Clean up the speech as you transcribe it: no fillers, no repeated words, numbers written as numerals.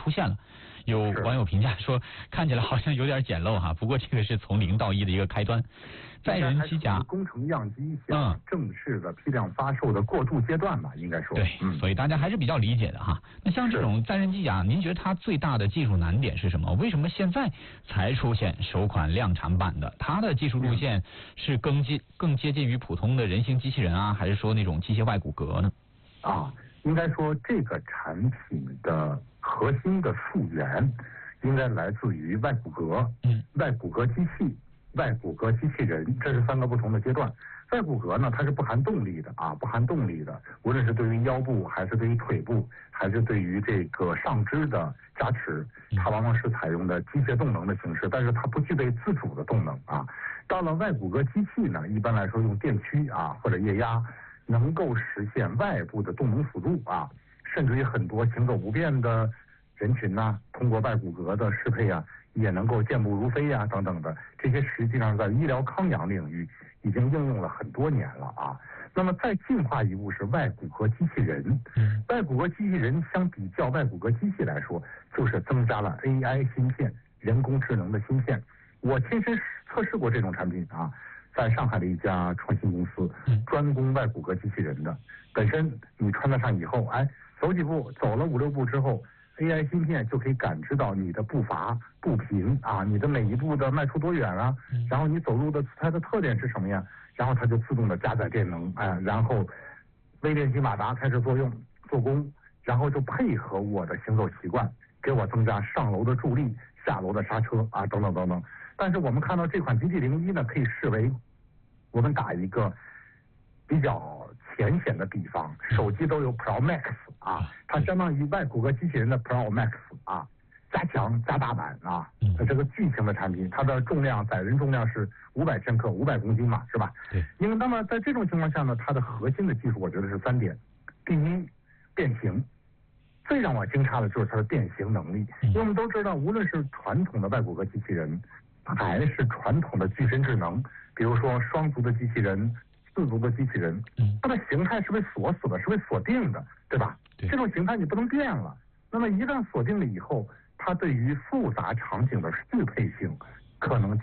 出现了。有网友评价说，看起来好像有点简陋哈，不过这个是从0到1的一个开端。载人机甲工程样机向正式的批量发售的过渡阶段吧，应该说。 对，所以大家还是比较理解的哈。那像这种载人机甲，您觉得它最大的技术难点是什么？为什么现在才出现首款量产版的？它的技术路线是更接近于普通的人形机器人啊，还是说那种机械外骨骼呢？ 应该说这个产品的核心的溯源应该来自于外骨骼、外骨骼机器、外骨骼机器人，这是3个不同的阶段。外骨骼呢，它是不含动力的不含动力的，无论是对于腰部，还是对于腿部，还是对于这个上肢的加持，它往往是采用的机械动能的形式，但是它不具备自主的动能到了外骨骼机器呢，一般来说用电驱或者液压，能够实现外部的动能辅助甚至于很多行走不便的人群通过外骨骼的适配也能够健步如飞等等的，这些实际上在医疗康养领域已经应用了很多年了那么再进化一步是外骨骼机器人，外骨骼机器人相比较外骨骼机器来说，就是增加了 AI 芯片，人工智能的芯片。我亲身测试过这种产品在上海的一家创新公司，专攻外骨骼机器人的。本身你穿得上以后，走几步，走了5、6步之后，AI 芯片就可以感知到你的步伐、步频你的每一步的迈出多远然后你走路的姿态的特点是什么呀？然后它就自动的加载电能，然后微电机马达开始做工，然后就配合我的行走习惯，给我增加上楼的助力、下楼的刹车等等等等。但是我们看到这款 GT01呢，可以视为我们打一个比较浅显的比方，手机都有 Pro Max 它相当于外骨骼机器人的 Pro Max 加强加大版这个巨型的产品，它的重量载人重量是500千克，500公斤嘛，是吧？ 对。 因为那么在这种情况下呢，它的核心的技术我觉得是3点。第一，变形。最让我惊诧的就是它的变形能力，因为我们都知道，无论是传统的外骨骼机器人，还是传统的具身智能，比如说双足的机器人、4足的机器人，它的形态是被锁死的，是被锁定的，对吧？这种形态你不能变了。那么一旦锁定了以后，它对于复杂场景的适配性可能